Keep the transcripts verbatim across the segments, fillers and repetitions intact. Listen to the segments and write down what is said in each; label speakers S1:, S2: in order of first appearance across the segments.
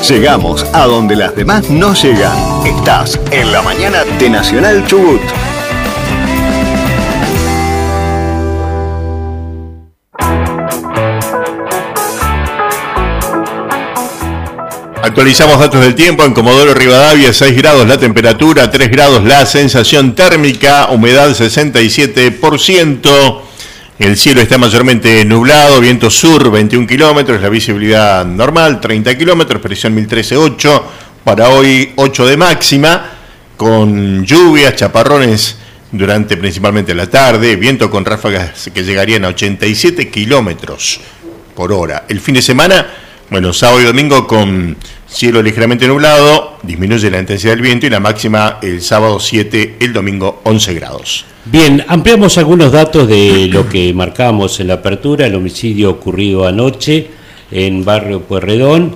S1: Llegamos a donde las demás no llegan. Estás en la mañana de Nacional Chubut.
S2: Actualizamos datos del tiempo. En Comodoro Rivadavia, seis grados la temperatura, tres grados la sensación térmica, humedad sesenta y siete por ciento. El cielo está mayormente nublado, viento sur veintiún kilómetros, la visibilidad normal treinta kilómetros, presión mil trece punto ocho, para hoy ocho de máxima, con lluvias, chaparrones durante principalmente la tarde, viento con ráfagas que llegarían a ochenta y siete kilómetros por hora. El fin de semana, bueno, sábado y domingo con cielo ligeramente nublado, disminuye la intensidad del viento y la máxima el sábado siete, el domingo once grados.
S3: Bien, ampliamos algunos datos de lo que marcamos en la apertura. El homicidio ocurrido anoche en Barrio Pueyrredón.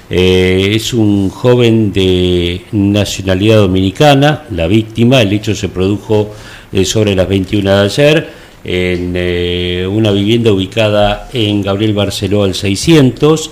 S3: Eh, es un joven de nacionalidad dominicana, la víctima. El hecho se produjo eh, sobre las veintiuna de ayer en eh, una vivienda ubicada en Gabriel Barceló al seiscientos.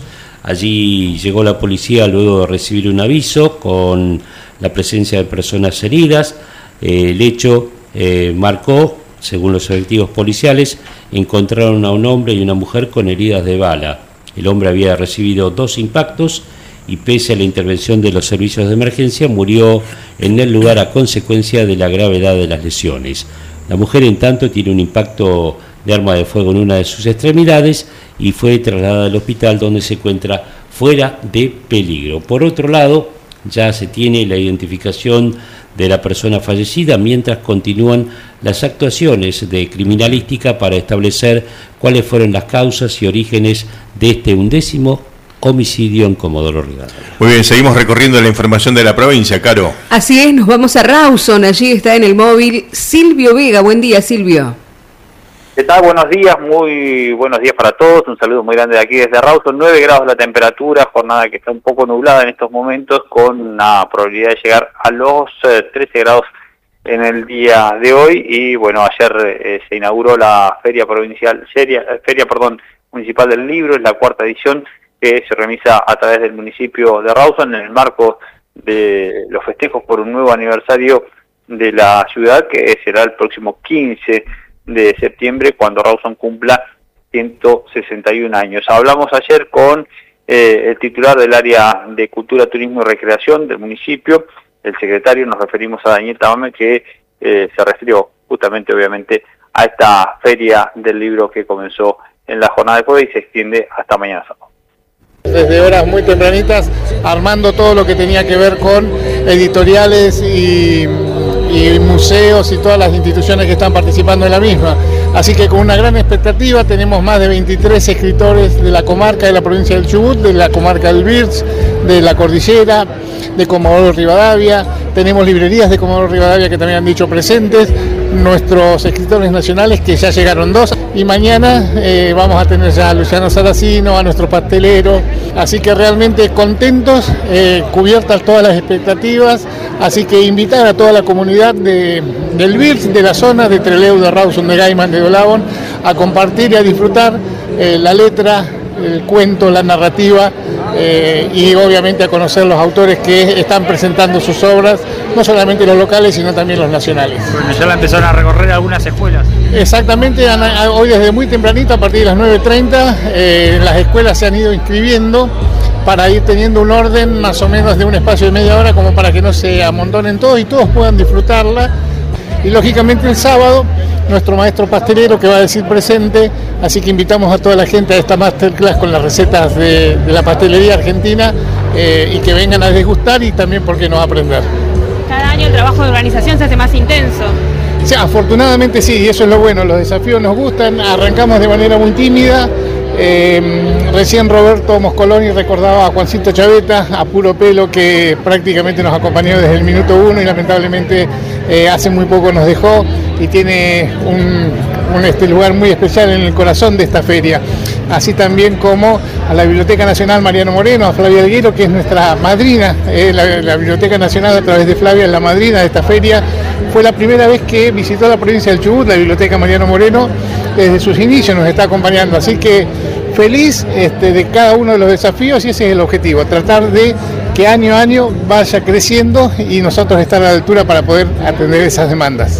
S3: Allí llegó la policía luego de recibir un aviso con la presencia de personas heridas. Eh, el hecho eh, marcó, según los efectivos policiales, encontraron a un hombre y una mujer con heridas de bala. El hombre había recibido dos impactos y, pese a la intervención de los servicios de emergencia, murió en el lugar a consecuencia de la gravedad de las lesiones. La mujer, en tanto, tiene un impacto de arma de fuego en una de sus extremidades y fue trasladada al hospital, donde se encuentra fuera de peligro. Por otro lado, ya se tiene la identificación de la persona fallecida, mientras continúan las actuaciones de criminalística para establecer cuáles fueron las causas y orígenes de este undécimo homicidio en Comodoro Rivadavia.
S2: Muy bien, seguimos recorriendo la información de la provincia, Caro.
S4: Así es, nos vamos a Rawson, allí está en el móvil Silvio Vega. Buen día, Silvio.
S5: ¿Qué tal? Buenos días, muy buenos días para todos, un saludo muy grande de aquí desde Rawson. Nueve grados la temperatura, jornada que está un poco nublada en estos momentos, con una probabilidad de llegar a los eh, trece grados en el día de hoy. Y bueno, ayer eh, se inauguró la Feria Provincial, Feria, Feria perdón, Municipal del Libro, es la cuarta edición que se realiza a través del municipio de Rawson en el marco de los festejos por un nuevo aniversario de la ciudad, que será el próximo quince de septiembre, cuando Rawson cumpla ciento sesenta y un años. Hablamos ayer con eh, el titular del área de Cultura, Turismo y Recreación del municipio, el secretario. Nos referimos a Daniel Tamame, que eh, se refirió justamente, obviamente, a esta feria del libro que comenzó en la jornada de jueves y se extiende hasta mañana sábado.
S6: Desde horas muy tempranitas, armando todo lo que tenía que ver con editoriales y, y museos y todas las instituciones que están participando en la misma. Así que con una gran expectativa tenemos más de veintitrés escritores de la comarca de la provincia del Chubut, de la comarca del Birch, de la Cordillera, de Comodoro Rivadavia. Tenemos librerías de Comodoro Rivadavia que también han dicho presentes, nuestros escritores nacionales, que ya llegaron dos, y mañana eh, vamos a tener ya a Luciano Saracino, a nuestro pastelero, así que realmente contentos, eh, cubiertas todas las expectativas, así que invitar a toda la comunidad de, del Birch, de la zona de Trelew, de Rawson, de Gaiman, de Dolabón, a compartir y a disfrutar eh, la letra, el cuento, la narrativa, eh, y obviamente a conocer los autores que están presentando sus obras, no solamente los locales, sino también los nacionales.
S7: Bueno, ya la empezaron a recorrer algunas escuelas.
S6: Exactamente, hoy desde muy tempranito, a partir de las nueve treinta, eh, las escuelas se han ido inscribiendo para ir teniendo un orden más o menos de un espacio de media hora, como para que no se amontonen todos y todos puedan disfrutarla. Y lógicamente el sábado, nuestro maestro pastelero, que va a decir presente, así que invitamos a toda la gente a esta masterclass con las recetas de, de la pastelería argentina, eh, y que vengan a degustar y también, ¿por qué no, aprender?
S8: Cada año el trabajo de organización se hace más intenso.
S6: Sí, afortunadamente sí, y eso es lo bueno, los desafíos nos gustan, arrancamos de manera muy tímida. Eh, recién Roberto Moscoloni recordaba a Juancito Chaveta, a puro pelo, que prácticamente nos acompañó desde el minuto uno y lamentablemente eh, hace muy poco nos dejó, y tiene un, un este lugar muy especial en el corazón de esta feria. Así también como a la Biblioteca Nacional Mariano Moreno, a Flavia Alguero, que es nuestra madrina, eh, la, la Biblioteca Nacional, a través de Flavia, es la madrina de esta feria. Fue la primera vez que visitó la provincia del Chubut, la Biblioteca Mariano Moreno, desde sus inicios nos está acompañando, así que feliz este, de cada uno de los desafíos, y ese es el objetivo, tratar de que año a año vaya creciendo y nosotros estar a la altura para poder atender esas demandas.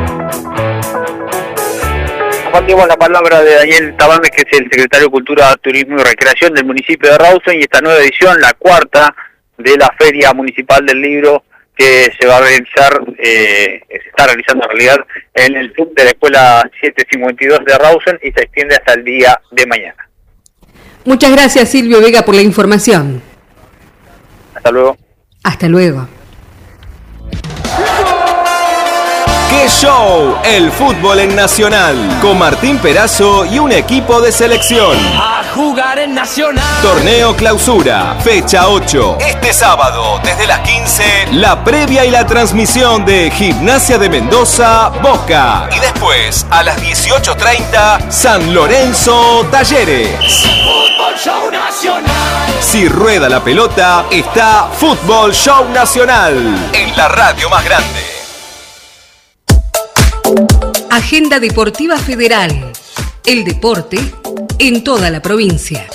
S5: Compartimos la palabra de Daniel Tabames, que es el secretario de Cultura, Turismo y Recreación del municipio de Rawson, y esta nueva edición, la cuarta de la Feria Municipal del Libro, que se va a realizar, eh, se está realizando en realidad en el club de la Escuela setecientos cincuenta y dos de Rawson y se extiende hasta el día de mañana.
S4: Muchas gracias, Silvio Vega, por la información.
S5: Hasta luego.
S4: Hasta luego.
S9: ¡Qué show! El fútbol en Nacional, con Martín Perazo y un equipo de selección.
S10: A jugar en Nacional.
S9: Torneo Clausura, fecha ocho. Este sábado, desde las quince, la previa y la transmisión de Gimnasia de Mendoza, Boca. Y después, a las dieciocho treinta, San Lorenzo, Talleres.
S10: Fútbol Show Nacional.
S9: Si rueda la pelota, está Fútbol Show Nacional, en la radio más grande.
S4: Agenda Deportiva Federal. El deporte en toda la provincia.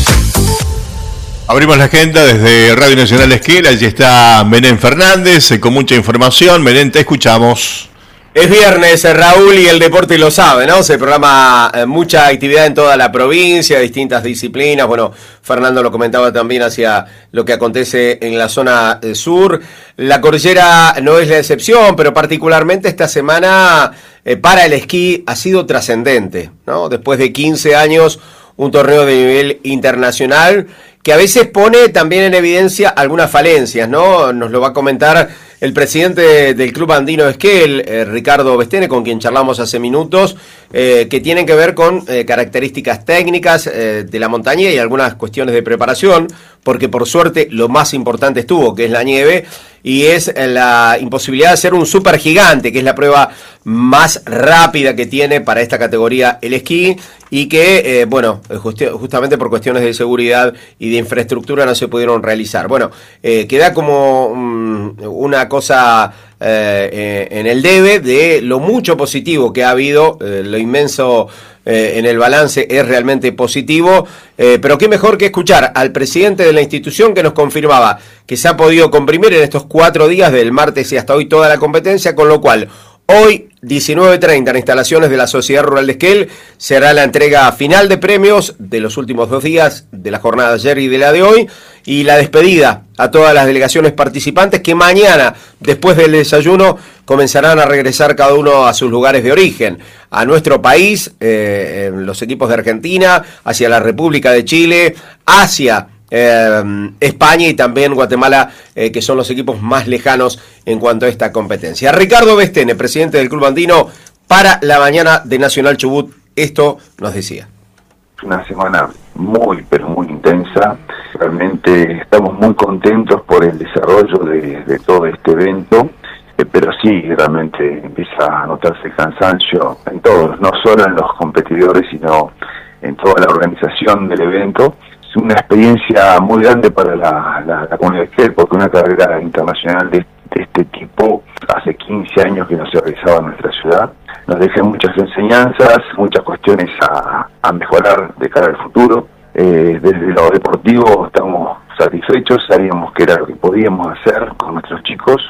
S2: Abrimos la agenda desde Radio Nacional Esquel. Allí está Menén Fernández con mucha información. Menén, te escuchamos.
S11: Es viernes, Raúl, y el deporte lo sabe, ¿no? Se programa eh, mucha actividad en toda la provincia, distintas disciplinas. Bueno, Fernando lo comentaba también hacia lo que acontece en la zona eh, sur. La cordillera no es la excepción, pero particularmente esta semana eh, para el esquí ha sido trascendente, ¿no? Después de quince años, un torneo de nivel internacional que a veces pone también en evidencia algunas falencias, ¿no? Nos lo va a comentar el presidente del Club Andino Esquel, eh, Ricardo Bestene, con quien charlamos hace minutos, eh, que tienen que ver con eh, características técnicas eh, de la montaña y algunas cuestiones de preparación, porque por suerte lo más importante estuvo, que es la nieve, y es la imposibilidad de ser un supergigante, que es la prueba más rápida que tiene para esta categoría el esquí, y que, eh, bueno, justi- justamente por cuestiones de seguridad y de infraestructura no se pudieron realizar. Bueno, eh, queda como um, una cosa eh, eh, en el debe de lo mucho positivo que ha habido, eh, lo inmenso eh, en el balance es realmente positivo, eh, pero qué mejor que escuchar al presidente de la institución, que nos confirmaba que se ha podido comprimir en estos cuatro días, del martes y hasta hoy, toda la competencia, con lo cual hoy, diecinueve treinta, en instalaciones de la Sociedad Rural de Esquel, será la entrega final de premios de los últimos dos días, de la jornada de ayer y de la de hoy, y la despedida a todas las delegaciones participantes, que mañana, después del desayuno, comenzarán a regresar cada uno a sus lugares de origen, a nuestro país, eh, los equipos de Argentina, hacia la República de Chile, hacia Eh, España y también Guatemala, eh, que son los equipos más lejanos en cuanto a esta competencia. Ricardo Bestene, presidente del Club Andino, para la mañana de Nacional Chubut, esto nos decía.
S12: Una semana muy, pero muy intensa. Realmente estamos muy contentos por el desarrollo de, de todo este evento, eh, pero sí, realmente empieza a notarse el cansancio en todos, no solo en los competidores, sino en toda la organización del evento. Es una experiencia muy grande para la, la, la comunidad de Esquel, porque una carrera internacional de, de este tipo hace quince años que no se realizaba en nuestra ciudad. Nos deja muchas enseñanzas, muchas cuestiones a, a mejorar de cara al futuro. Eh, desde lo deportivo estamos satisfechos, sabíamos que era lo que podíamos hacer con nuestros chicos.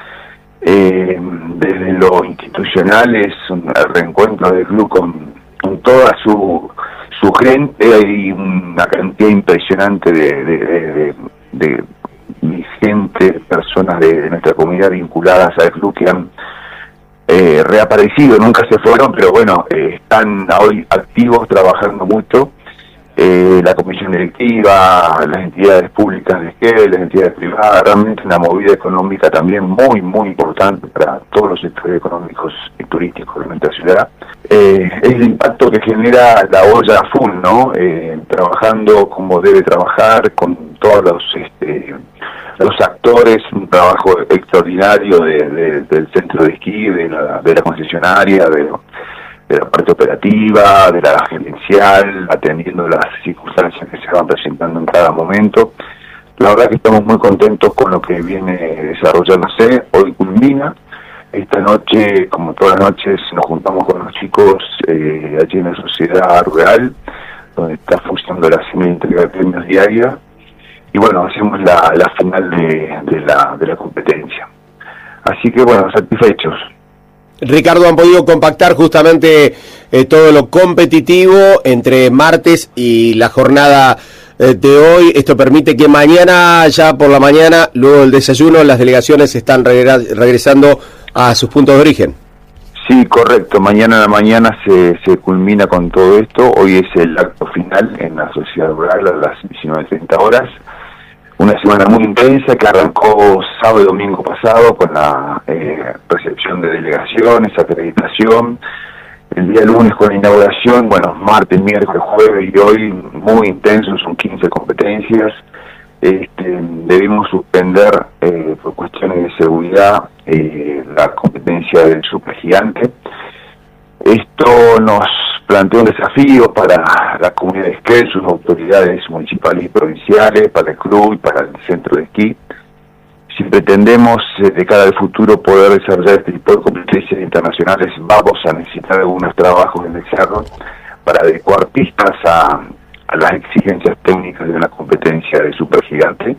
S12: Eh, desde lo institucional es un reencuentro del club con, con toda su... su gente. Hay una cantidad impresionante de, de, de, de, de gente, personas de, de nuestra comunidad vinculadas al club que han eh, reaparecido, nunca se fueron, pero bueno, eh, están hoy activos, trabajando mucho. Eh, la comisión directiva, las entidades públicas de Esquel, las entidades privadas, realmente una movida económica también muy, muy importante para todos los sectores económicos y turísticos de nuestra ciudad. Eh, es el impacto que genera la olla a full, ¿no? Eh, trabajando como debe trabajar, con todos los este, los actores, un trabajo extraordinario de, de, del centro de esquí, de la, de la concesionaria, de, de la parte operativa, de la gerencial, atendiendo las circunstancias que se van presentando en cada momento. La verdad que estamos muy contentos con lo que viene desarrollándose. Hoy culmina. Esta noche, como todas las noches, nos juntamos con los chicos eh, allí en la Sociedad Rural, donde está funcionando la semi-entrega de premios diaria. Y bueno, hacemos la, la final de, de, la, de la competencia. Así que bueno, satisfechos.
S11: Ricardo, han podido compactar justamente eh, todo lo competitivo entre martes y la jornada eh, de hoy. Esto permite que mañana, ya por la mañana, luego del desayuno, las delegaciones están regra- regresando a sus puntos de origen.
S12: Sí, correcto. Mañana a la mañana se, se culmina con todo esto. Hoy es el acto final en la Sociedad Rural a las diecinueve treinta horas. Una semana muy intensa que arrancó sábado y domingo pasado con la eh, recepción de delegaciones, acreditación. El día lunes con la inauguración, bueno, martes, miércoles, jueves y hoy muy intenso, son quince competencias. Este, debimos suspender eh, por cuestiones de seguridad eh, la competencia del supergigante. Esto nos plantea un desafío para la comunidad de Esquel, sus autoridades municipales y provinciales, para el club y para el centro de esquí. Si pretendemos eh, de cara al futuro poder desarrollar este tipo de competencias internacionales, vamos a necesitar algunos trabajos en el cerro para adecuar pistas a, a las exigencias técnicas de una competencia de supergigante,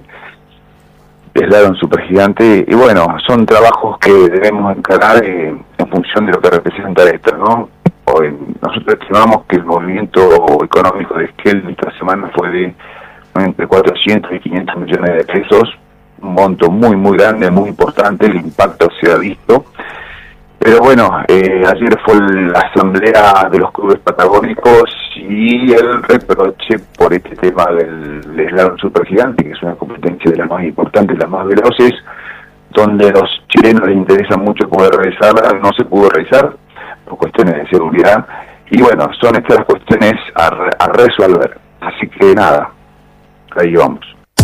S12: de slalom supergigante, y bueno, son trabajos que debemos encarar eh, en función de lo que representa esto, ¿no? Hoy, nosotros estimamos que el movimiento económico de Esquel esta semana fue de entre cuatrocientos y quinientos millones de pesos, un monto muy muy grande, muy importante, el impacto se ha visto. Pero bueno, eh, ayer fue la asamblea de los clubes patagónicos y el reproche por este tema del slalom supergigante, que es una competencia de las más importantes, las más veloces, donde a los chilenos les interesa mucho poder realizarla, no se pudo realizar por cuestiones de seguridad, y bueno, son estas las cuestiones a, re, a resolver. Así que nada, ahí vamos.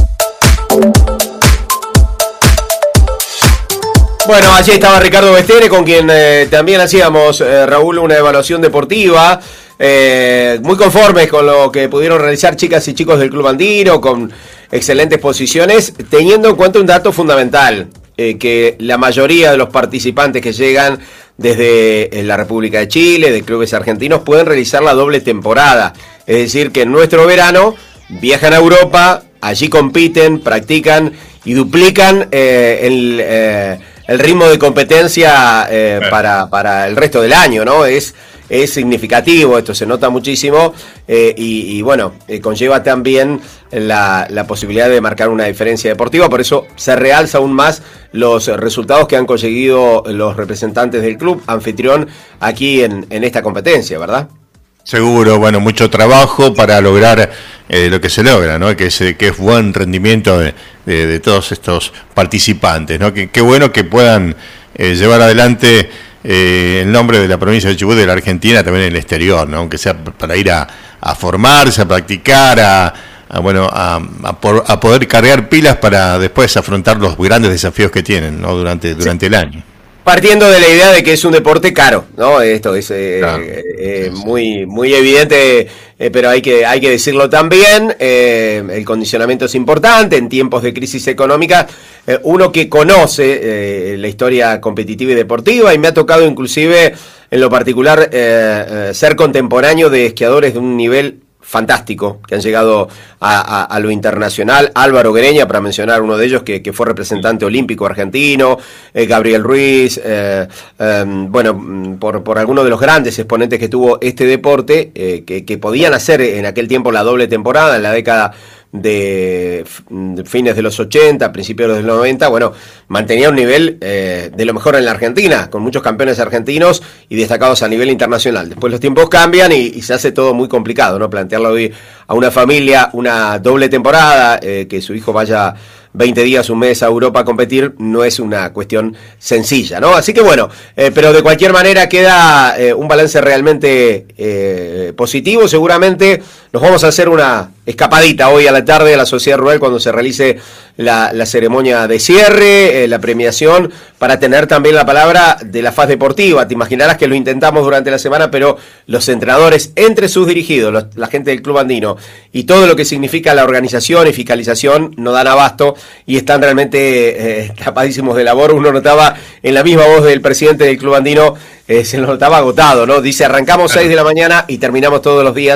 S11: Bueno, allí estaba Ricardo Bestere, con quien eh, también hacíamos, eh, Raúl, una evaluación deportiva, eh, muy conformes con lo que pudieron realizar chicas y chicos del Club Andino, con excelentes posiciones, teniendo en cuenta un dato fundamental, eh, que la mayoría de los participantes que llegan desde la República de Chile, de clubes argentinos, pueden realizar la doble temporada. Es decir, que en nuestro verano viajan a Europa, allí compiten, practican y duplican eh, el, eh, el ritmo de competencia eh, para, para el resto del año, ¿no? Es, es significativo, esto se nota muchísimo eh, y, y bueno, eh, conlleva también la, la posibilidad de marcar una diferencia deportiva, por eso se realza aún más los resultados que han conseguido los representantes del club anfitrión aquí en, en esta competencia, ¿verdad?
S2: Seguro, bueno, mucho trabajo para lograr eh, lo que se logra, ¿no? Que es, que es buen rendimiento de, de, de todos estos participantes, ¿no? Que, qué bueno que puedan eh, llevar adelante eh, el nombre de la provincia de Chubut, de la Argentina, también en el exterior, ¿no? Aunque sea para ir a, a formarse, a practicar, a, a bueno, a, a, por, a poder cargar pilas para después afrontar los grandes desafíos que tienen, ¿no? Durante, durante el año.
S11: Partiendo de la idea de que es un deporte caro, ¿no? Esto es eh, claro. eh, muy muy evidente, eh, pero hay que hay que decirlo también. Eh, el condicionamiento es importante en tiempos de crisis económica. Eh, uno que conoce eh, la historia competitiva y deportiva, y me ha tocado inclusive en lo particular eh, eh, ser contemporáneo de esquiadores de un nivel fantástico, que han llegado a, a, a lo internacional. Álvaro Greña, para mencionar uno de ellos, que, que fue representante olímpico argentino, eh, Gabriel Ruiz, eh, eh, bueno, por, por algunos de los grandes exponentes que tuvo este deporte, eh, que, que podían hacer en aquel tiempo la doble temporada, en la década de, de fines de los ochenta, principios de los noventa, bueno, mantenía un nivel eh, de lo mejor en la Argentina, con muchos campeones argentinos y destacados a nivel internacional. Después los tiempos cambian y, y se hace todo muy complicado, ¿no? Plantearle hoy a una familia una doble temporada, eh, que su hijo vaya veinte días, un mes a Europa a competir, no es una cuestión sencilla, ¿no? Así que bueno, eh, pero de cualquier manera queda eh, un balance realmente eh, positivo. Seguramente nos vamos a hacer una escapadita hoy a la tarde a la Sociedad Rural cuando se realice la, la ceremonia de cierre, eh, la premiación, para tener también la palabra de la faz deportiva. Te imaginarás que lo intentamos durante la semana, pero los entrenadores, entre sus dirigidos, los, la gente del Club Andino y todo lo que significa la organización y fiscalización, no dan abasto y están realmente eh, tapadísimos de labor. Uno notaba en la misma voz del presidente del Club Andino, eh, se lo notaba agotado, ¿no? Dice, arrancamos seis de la mañana y terminamos todos los días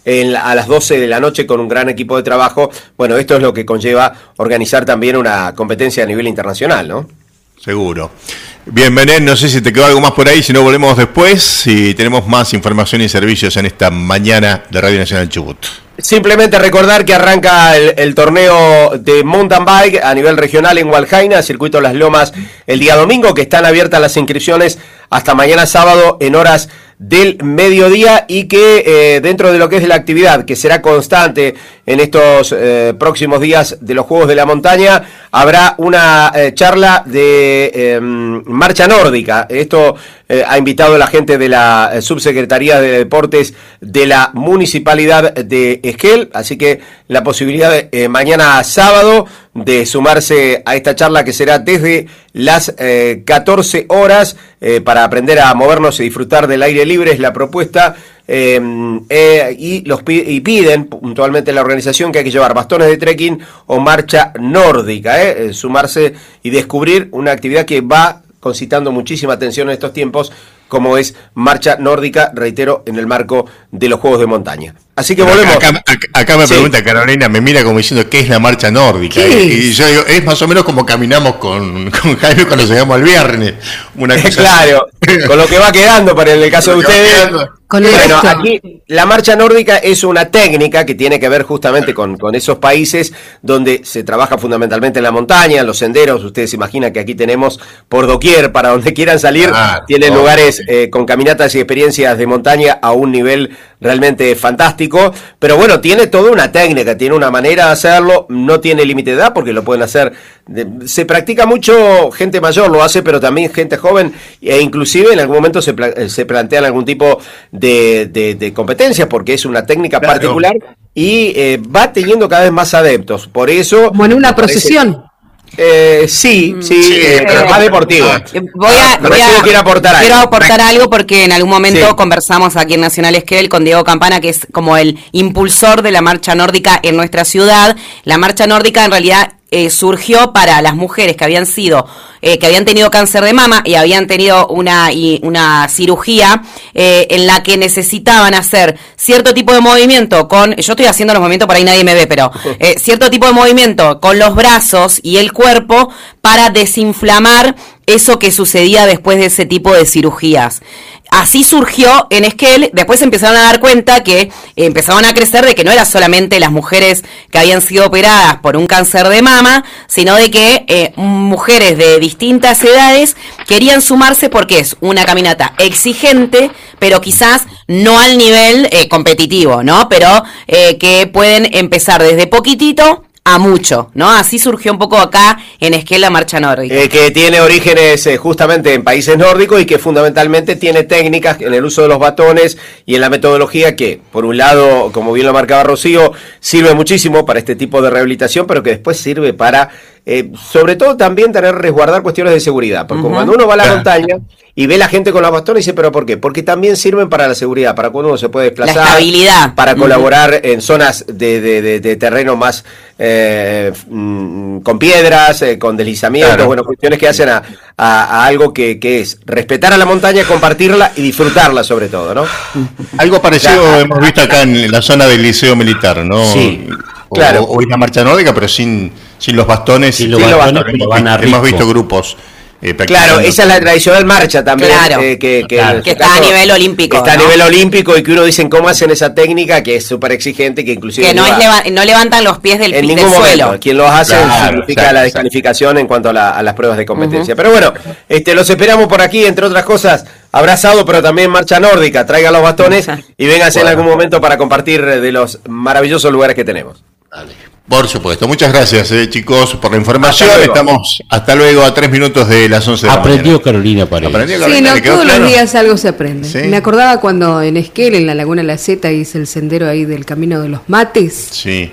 S11: en, a las doce de la noche con un gran equipo de trabajo. Bueno, esto es lo que conlleva organizar también una competencia a nivel internacional, ¿no?
S2: Seguro. Bien, Benet, no sé si te quedó algo más por ahí, si no volvemos después, si tenemos más información y servicios en esta mañana de Radio Nacional Chubut.
S11: Simplemente recordar que arranca el, el torneo de mountain bike a nivel regional en Hualjaina, Circuito Las Lomas, el día domingo, que están abiertas las inscripciones hasta mañana sábado en horas del mediodía, y que eh, dentro de lo que es la actividad, que será constante en estos eh, próximos días de los Juegos de la Montaña, habrá una eh, charla de eh, marcha nórdica. Esto eh, ha invitado la gente de la eh, Subsecretaría de Deportes de la Municipalidad de Esquel, así que la posibilidad de, eh, mañana sábado de sumarse a esta charla, que será desde las eh, catorce horas, eh, para aprender a movernos y disfrutar del aire libre, es la propuesta. Eh, eh, y los y piden puntualmente la organización que hay que llevar bastones de trekking o marcha nórdica, eh, eh, sumarse y descubrir una actividad que va concitando muchísima atención en estos tiempos, como es marcha nórdica, reitero, en el marco de los Juegos de Montaña. Así que volvemos.
S2: Acá, acá, acá me sí. pregunta Carolina, me mira como diciendo, ¿qué es la marcha nórdica? Y, y yo digo, es más o menos como caminamos con, con Jaime cuando llegamos al viernes. Una cosa
S11: claro, con lo que va quedando para el caso de ustedes. Con el bueno, resto. Aquí la marcha nórdica es una técnica que tiene que ver justamente con, con esos países donde se trabaja fundamentalmente en la montaña, en los senderos. Ustedes se imaginan que aquí tenemos por doquier, para donde quieran salir, ah, tienen oh, lugares eh, con caminatas y experiencias de montaña a un nivel realmente fantástico, pero bueno, tiene toda una técnica, tiene una manera de hacerlo, no tiene límite de edad porque lo pueden hacer, de, se practica mucho, gente mayor lo hace, pero también gente joven, e inclusive en algún momento se, se plantean algún tipo de, de, de competencia, porque es una técnica claro. particular, y eh, va teniendo cada vez más adeptos, por eso...
S13: Como en una procesión.
S11: Eh, sí, sí, sí eh, pero más deportivo.
S14: Voy a, voy a
S11: quiero aportar,
S14: quiero
S11: algo.
S14: aportar algo porque en algún momento sí. conversamos aquí en Nacional Esquel con Diego Campana, que es como el impulsor de la marcha nórdica en nuestra ciudad. La marcha nórdica en realidad eh, surgió para las mujeres que habían sido, eh, que habían tenido cáncer de mama y habían tenido una, y, una cirugía eh, en la que necesitaban hacer cierto tipo de movimiento con, yo estoy haciendo los movimientos, por ahí nadie me ve, pero eh, cierto tipo de movimiento con los brazos y el cuerpo para desinflamar eso que sucedía después de ese tipo de cirugías. Así surgió en Esquel, después se empezaron a dar cuenta que eh, empezaron a crecer de que no era solamente las mujeres que habían sido operadas por un cáncer de mama, sino de que eh, mujeres de distintas edades querían sumarse porque es una caminata exigente, pero quizás no al nivel eh, competitivo, ¿no? Pero eh, que pueden empezar desde poquitito a mucho, ¿no? Así surgió un poco acá en Esquel la marcha nórdica.
S11: Eh, que tiene orígenes eh, justamente en países nórdicos y que fundamentalmente tiene técnicas en el uso de los batones y en la metodología que, por un lado, como bien lo marcaba Rocío, sirve muchísimo para este tipo de rehabilitación, pero que después sirve para, eh, sobre todo también tener resguardar cuestiones de seguridad, porque uh-huh. cuando uno va a la uh-huh. montaña y ve la gente con los bastones, dice, ¿pero por qué? Porque también sirven para la seguridad, para cuando uno se puede desplazar,
S14: la estabilidad,
S11: para colaborar uh-huh. en zonas de, de, de, de terreno más eh, mm, con piedras, eh, con deslizamientos, claro. bueno, cuestiones que hacen a, a, a algo que, que es respetar a la montaña, compartirla y disfrutarla sobre todo, ¿no?
S2: Algo parecido claro. hemos visto acá en la zona del Liceo Militar, ¿no?
S11: Sí,
S2: o,
S11: claro.
S2: O es la marcha nórdica, pero sin, sin los bastones.
S3: Sin los bastones, bastones
S2: hemos,
S3: van a
S2: hemos visto grupos.
S11: Eh, claro, esa es la tradicional marcha también,
S14: claro,
S11: eh, que, que,
S14: claro. que está caso, a nivel olímpico.
S11: Está
S14: ¿no?
S11: a nivel olímpico y que uno dice cómo hacen esa técnica que es súper exigente, que inclusive...
S14: Que no, es leva- no levantan los pies del,
S11: en
S14: del
S11: ningún
S14: suelo.
S11: Momento. Quien los hace
S2: claro,
S11: significa
S2: exacto,
S11: la descalificación exacto. en cuanto a, la, a las pruebas de competencia.
S14: Uh-huh.
S11: Pero bueno, este, los esperamos por aquí, entre otras cosas, abrazado, pero también marcha nórdica. Traigan los bastones y vénganse bueno. en algún momento para compartir de los maravillosos lugares que tenemos.
S2: Dale. Por supuesto. Muchas gracias, eh, chicos, por la información. Hasta Estamos hasta luego a tres minutos de las once de la
S3: Aprendió
S2: mañana.
S3: Carolina Paredes.
S2: Aprendió
S13: Carolina. Sí, no, todos claro? los días algo se aprende.
S2: ¿Sí?
S13: Me acordaba cuando en Esquel, en la Laguna de la Zeta, hice el sendero ahí del Camino de los Mates.
S2: Sí.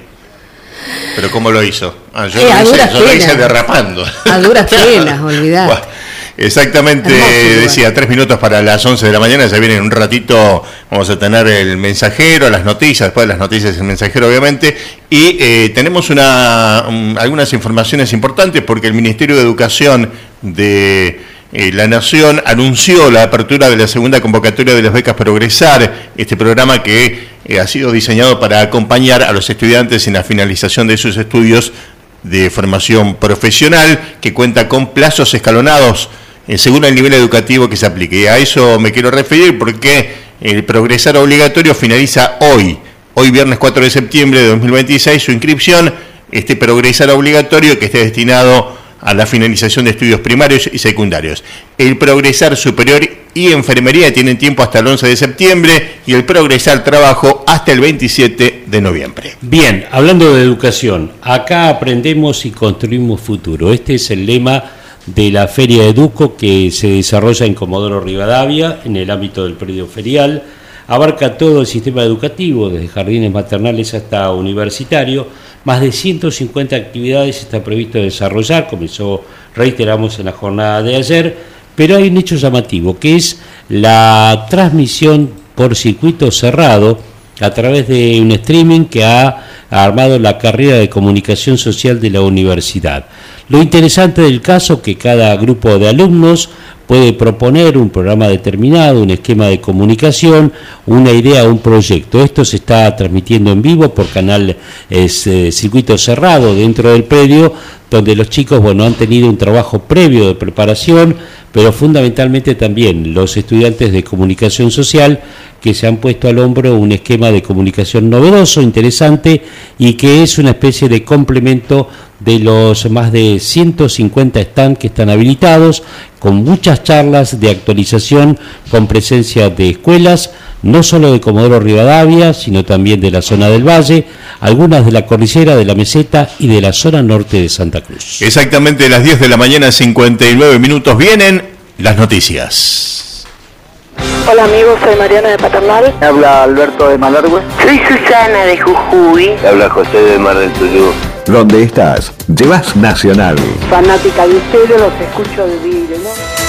S2: ¿Pero cómo lo hizo? Ah, yo,
S13: eh,
S2: lo,
S13: a
S2: hice,
S13: duras
S2: yo lo hice derrapando.
S13: A duras penas, olvidar.
S2: Bueno, exactamente, hermoso, decía, tres minutos para las once de la mañana, ya viene en un ratito, vamos a tener el mensajero, las noticias, después de las noticias el mensajero obviamente, y eh, tenemos una um, algunas informaciones importantes porque el Ministerio de Educación de eh, la Nación anunció la apertura de la segunda convocatoria de las becas Progresar, este programa que eh, ha sido diseñado para acompañar a los estudiantes en la finalización de sus estudios de formación profesional, que cuenta con plazos escalonados eh, según el nivel educativo que se aplique. Y a eso me quiero referir porque el progresar obligatorio finaliza hoy, hoy viernes cuatro de septiembre de dos mil veintiséis, su inscripción, este progresar obligatorio que esté destinado a la finalización de estudios primarios y secundarios. El progresar superior y enfermería tienen tiempo hasta el once de septiembre y el progresar trabajo hasta el veintisiete de noviembre.
S3: Bien, hablando de educación, acá aprendemos y construimos futuro. Este es el lema de la Feria Educo que se desarrolla en Comodoro Rivadavia, en el ámbito del predio ferial. Abarca todo el sistema educativo, desde jardines maternales hasta universitario. Más de ciento cincuenta actividades está previsto desarrollar, comenzó, reiteramos, en la jornada de ayer, pero hay un hecho llamativo, que es la transmisión por circuito cerrado a través de un streaming que ha armado la carrera de comunicación social de la universidad. Lo interesante del caso es que cada grupo de alumnos puede proponer un programa determinado, un esquema de comunicación, una idea, un proyecto. Esto se está transmitiendo en vivo por canal es, eh, circuito cerrado dentro del predio, donde los chicos, bueno, han tenido un trabajo previo de preparación, pero fundamentalmente también los estudiantes de comunicación social que se han puesto al hombro un esquema de comunicación novedoso, interesante, y que es una especie de complemento de los más de ciento cincuenta stands que están habilitados, con muchas charlas de actualización con presencia de escuelas, no solo de Comodoro Rivadavia, sino también de la zona del Valle, algunas de la cordillera, de la Meseta y de la zona norte de Santa Cruz.
S2: Exactamente a las diez de la mañana, cincuenta y nueve minutos, vienen las noticias.
S15: Hola amigos, soy Mariana de Paternal.
S16: Habla Alberto de Malargüe.
S15: Soy Susana de Jujuy.
S16: Habla José de Mar del Tuyú.
S1: Donde estás, llevas Nacional.
S15: Fanática de ustedes, los escucho de vidrio, ¿no?